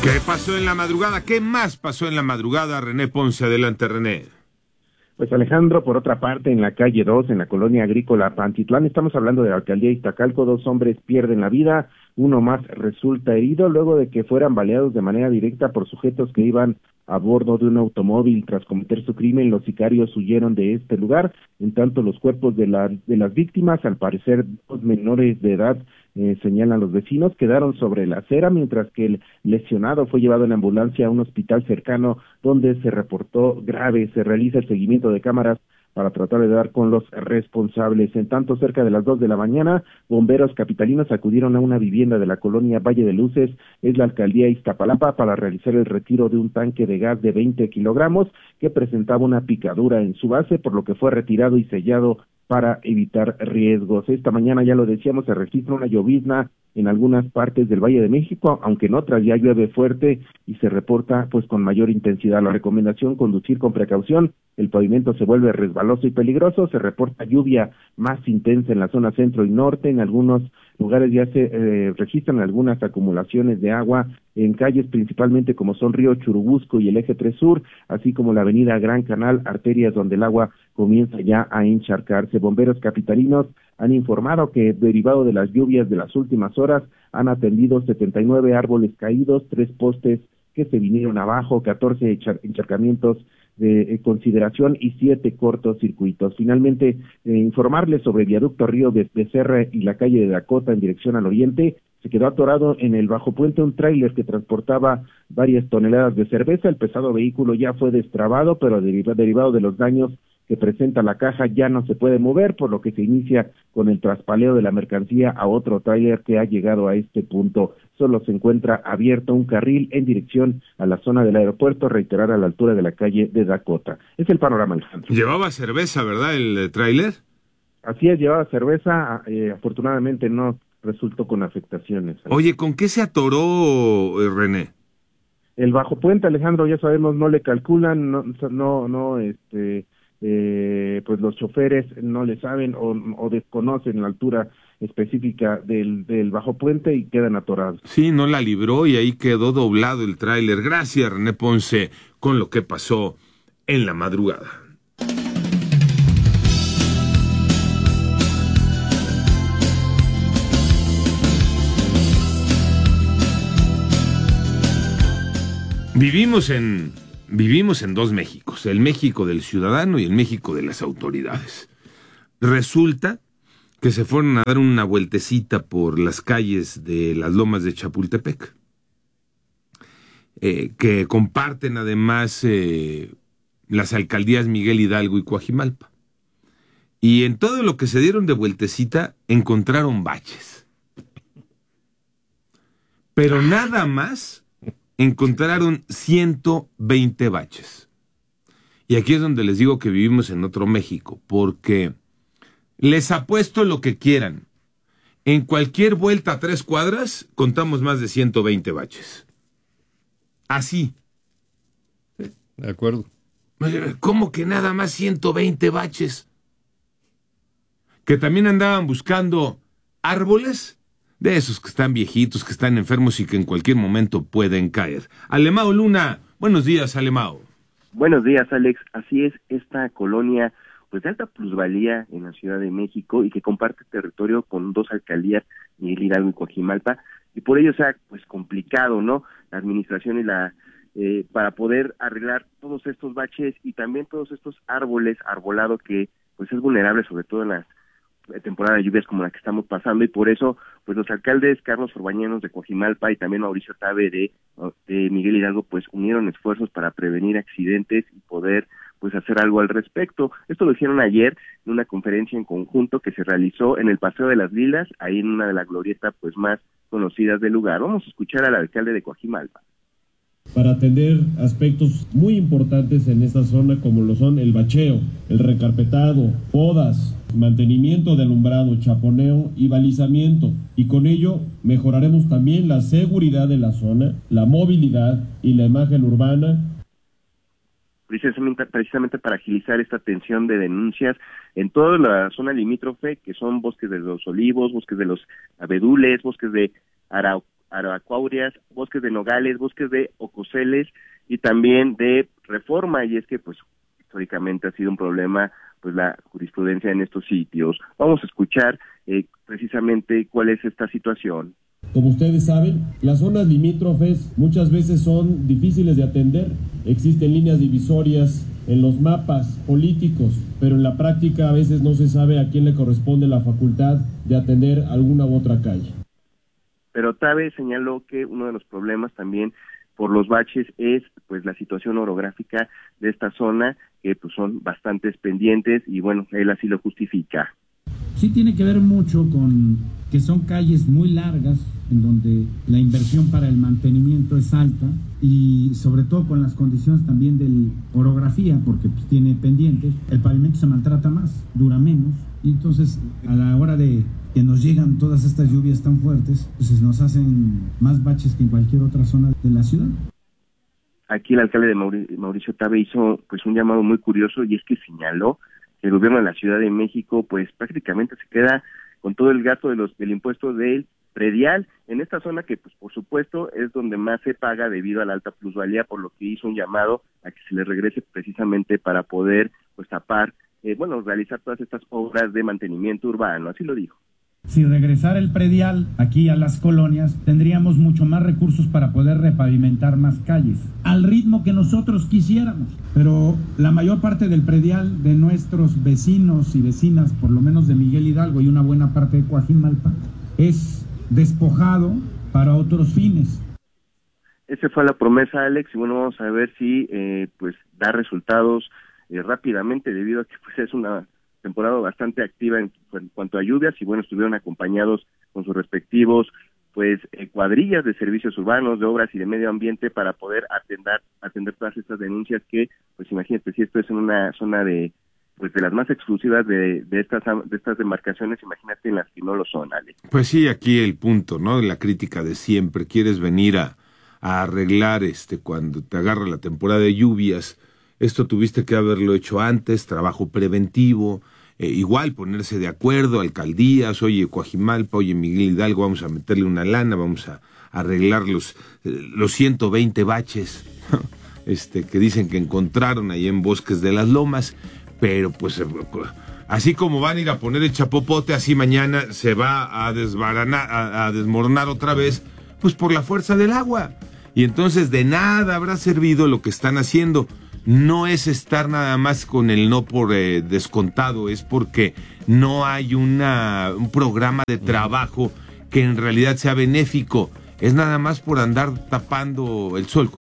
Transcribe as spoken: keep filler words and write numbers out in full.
¿Qué pasó en la madrugada? ¿Qué más pasó en la madrugada? René Ponce, adelante, René. Pues Alejandro, por otra parte, en la calle dos, en la colonia agrícola Pantitlán, estamos hablando de la alcaldía de Iztacalco, dos hombres pierden la vida, uno más resulta herido luego de que fueran baleados de manera directa por sujetos que iban a bordo de un automóvil. Tras cometer su crimen, los sicarios huyeron de este lugar, en tanto los cuerpos de, la, de las víctimas, al parecer dos menores de edad, eh, señalan los vecinos, quedaron sobre la acera, mientras que el lesionado fue llevado en ambulancia a un hospital cercano donde se reportó grave. Se realiza el seguimiento de cámaras para tratar de dar con los responsables. En tanto, cerca de las dos de la mañana, bomberos capitalinos acudieron a una vivienda de la colonia Valle de Luces, es la alcaldía Iztapalapa, para realizar el retiro de un tanque de gas de veinte kilogramos que presentaba una picadura en su base, por lo que fue retirado y sellado para evitar riesgos. Esta mañana, ya lo decíamos, se registra una llovizna en algunas partes del Valle de México, aunque en otras ya llueve fuerte y se reporta pues con mayor intensidad. La recomendación: conducir con precaución, el pavimento se vuelve resbaloso y peligroso, se reporta lluvia más intensa en la zona centro y norte, en algunos lugares ya se eh, registran algunas acumulaciones de agua en calles principalmente como son Río Churubusco y el Eje tres Sur, así como la avenida Gran Canal, arterias donde el agua comienza ya a encharcarse. Bomberos capitalinos han informado que, derivado de las lluvias de las últimas horas, han atendido setenta y nueve árboles caídos, tres postes que se vinieron abajo, catorce encharcamientos de eh, consideración y siete cortocircuitos. Finalmente, eh, informarles sobre viaducto Río de Becerra y la calle de Dakota en dirección al oriente. Se quedó atorado en el bajo puente un tráiler que transportaba varias toneladas de cerveza. El pesado vehículo ya fue destrabado, pero deriva, derivado de los daños que presenta la caja ya no se puede mover, por lo que se inicia con el traspaleo de la mercancía a otro tráiler que ha llegado a este punto. Solo se encuentra abierto un carril en dirección a la zona del aeropuerto, reiterar a la altura de la calle de Dakota. Es el panorama, Alejandro. Llevaba cerveza, ¿verdad, el eh, tráiler? Así es, llevaba cerveza, eh, afortunadamente no resultó con afectaciones. Oye, ¿con qué se atoró, eh, René? El bajo puente, Alejandro, ya sabemos, no le calculan, no, no, no, este... Eh, pues los choferes no le saben o, o desconocen la altura específica del, del bajo puente y quedan atorados. Sí, no la libró y ahí quedó doblado el tráiler. Gracias, René Ponce, con lo que pasó en la madrugada. Vivimos en... Vivimos en dos Méxicos, el México del ciudadano y el México de las autoridades. Resulta que se fueron a dar una vueltecita por las calles de las lomas de Chapultepec, eh, que comparten además eh, las alcaldías Miguel Hidalgo y Coajimalpa. Y en todo lo que se dieron de vueltecita encontraron baches. Pero nada más encontraron ciento veinte baches. Y aquí es donde les digo que vivimos en otro México, porque les apuesto lo que quieran. En cualquier vuelta a tres cuadras, contamos más de ciento veinte baches. Así. De acuerdo. ¿Cómo que nada más ciento veinte baches? Que también andaban buscando árboles de esos que están viejitos, que están enfermos y que en cualquier momento pueden caer. Alemao Luna, buenos días, Alemao. Buenos días, Alex. Así es, esta colonia pues de alta plusvalía en la Ciudad de México y que comparte territorio con dos alcaldías, Miguel Hidalgo y Coajimalpa, y por ello se ha pues complicado, ¿no?, la administración y la eh, para poder arreglar todos estos baches y también todos estos árboles, arbolado que pues es vulnerable sobre todo en las temporada de lluvias como la que estamos pasando, y por eso pues los alcaldes Carlos Orbañanos de Coajimalpa y también Mauricio Tabe de, de Miguel Hidalgo pues unieron esfuerzos para prevenir accidentes y poder pues hacer algo al respecto. Esto lo hicieron ayer en una conferencia en conjunto que se realizó en el Paseo de las Lilas, ahí en una de las glorietas pues más conocidas del lugar. Vamos a escuchar al alcalde de Coajimalpa. Para atender aspectos muy importantes en esta zona como lo son el bacheo, el recarpetado, podas, mantenimiento de alumbrado, chaponeo y balizamiento, y con ello mejoraremos también la seguridad de la zona, la movilidad y la imagen urbana. Precisamente, precisamente para agilizar esta atención de denuncias en toda la zona limítrofe, que son bosques de los olivos, bosques de los abedules, bosques de Arauco, aracuáureas, bosques de nogales, bosques de ocoseles y también de reforma, y es que pues históricamente ha sido un problema pues la jurisprudencia en estos sitios. Vamos a escuchar eh, precisamente cuál es esta situación. Como ustedes saben, las zonas limítrofes muchas veces son difíciles de atender. Existen líneas divisorias en los mapas políticos, pero en la práctica a veces no se sabe a quién le corresponde la facultad de atender alguna u otra calle. Pero Tabe señaló que uno de los problemas también por los baches es pues la situación orográfica de esta zona, que pues son bastantes pendientes y bueno, él así lo justifica. Sí tiene que ver mucho con que son calles muy largas, en donde la inversión para el mantenimiento es alta y sobre todo con las condiciones también de orografía, porque pues, tiene pendientes, el pavimento se maltrata más, dura menos, y entonces a la hora de que nos llegan todas estas lluvias tan fuertes, pues nos hacen más baches que en cualquier otra zona de la ciudad. Aquí el alcalde de Mauricio, Mauricio Tabe hizo pues un llamado muy curioso, y es que señaló que el gobierno de la Ciudad de México pues prácticamente se queda con todo el gasto de los del impuesto del predial en esta zona, que pues por supuesto es donde más se paga debido a la alta plusvalía, por lo que hizo un llamado a que se le regrese precisamente para poder pues tapar, eh, bueno, realizar todas estas obras de mantenimiento urbano, así lo dijo. Si regresara el predial aquí a las colonias, tendríamos mucho más recursos para poder repavimentar más calles, al ritmo que nosotros quisiéramos. Pero la mayor parte del predial de nuestros vecinos y vecinas, por lo menos de Miguel Hidalgo y una buena parte de Coajimalpa, es despojado para otros fines. Esa fue la promesa, Alex, y bueno, vamos a ver si eh, pues da resultados eh, rápidamente, debido a que pues es una temporada bastante activa en, en cuanto a lluvias, y bueno, estuvieron acompañados con sus respectivos pues eh, cuadrillas de servicios urbanos, de obras y de medio ambiente para poder atender atender todas estas denuncias que, pues imagínate, si esto es en una zona de pues de las más exclusivas de, de estas de estas demarcaciones, imagínate en las que no lo son, Ale. Pues sí, aquí el punto, ¿no? La crítica de siempre, quieres venir a, a arreglar este cuando te agarra la temporada de lluvias. Esto tuviste que haberlo hecho antes, trabajo preventivo, eh, igual ponerse de acuerdo, alcaldías, oye Coajimalpa, oye Miguel Hidalgo, vamos a meterle una lana, vamos a, a arreglar los, eh, los ciento veinte baches este, que dicen que encontraron ahí en Bosques de las Lomas, pero pues eh, así como van a ir a poner el chapopote, así mañana se va a desbaranar, a, a desmoronar otra vez, pues por la fuerza del agua, y entonces de nada habrá servido lo que están haciendo. No es estar nada más con el no por eh, descontado, es porque no hay una, un programa de trabajo que en realidad sea benéfico, es nada más por andar tapando el sol.